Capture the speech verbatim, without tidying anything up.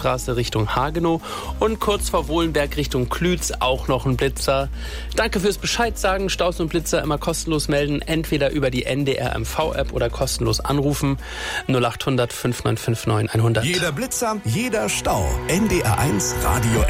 Straße Richtung Hagenow und kurz vor Wohlenberg Richtung Klütz auch noch ein Blitzer. Danke fürs Bescheid sagen. Staus und Blitzer immer kostenlos melden, entweder über die N D R M V-App oder kostenlos anrufen. null acht hundert fünf neun fünf neun hundert. Jeder Blitzer, jeder Stau. N D R eins Radio